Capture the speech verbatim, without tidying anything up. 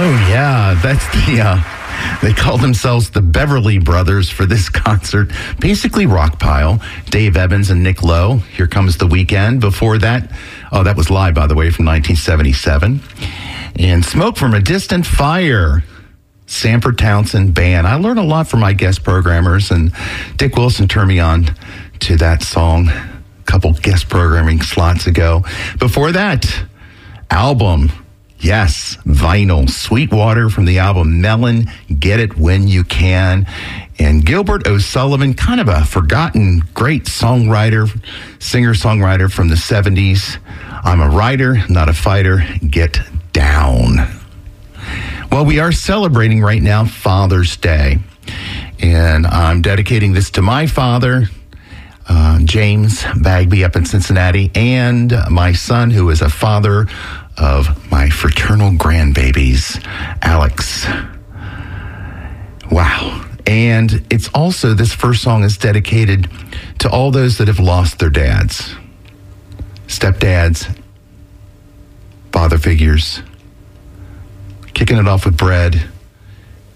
Oh, yeah, that's the, uh, they call themselves the Beverly Brothers for this concert. Basically Rockpile, Dave Evans and Nick Lowe. Here Comes the Weekend. Before that, oh, that was live, by the way, from nineteen seventy-seven. And Smoke from a Distant Fire, Sanford Townsend Band. I learned a lot from my guest programmers, and Dick Wilson turned me on to that song a couple guest programming slots ago. Before that, album, yes, vinyl, Sweetwater from the album Melon, Get It When You Can. And Gilbert O'Sullivan, kind of a forgotten great songwriter, singer-songwriter from the seventies. I'm a writer, not a fighter. Get down. Well, we are celebrating right now Father's Day. And I'm dedicating this to my father, uh, James Bagby up in Cincinnati, and my son, who is a father of my fraternal grandbabies, Alex. Wow. And it's also, this first song is dedicated to all those that have lost their dads, stepdads, father figures. Kicking it off with Bread.